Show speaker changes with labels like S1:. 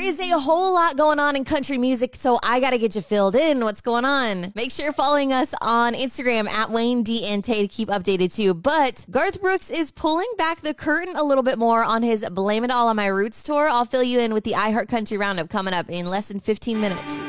S1: is a whole lot going on in country music, so I got to get you filled in. What's going on? Make sure you're following us on Instagram at Wayne D and Tay to keep updated too. But Garth Brooks is pulling back the curtain a little bit more on his Blame It All on My Roots tour. I'll fill you in with the iHeart Country Roundup coming up in less than 15 minutes.